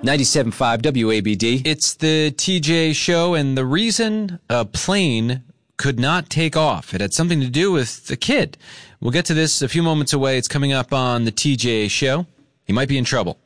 97.5 WABD. It's the TJ show, and the reason a plane could not take off, it had something to do with the kid. We'll get to this a few moments away. It's coming up on the TJ show. He might be in trouble.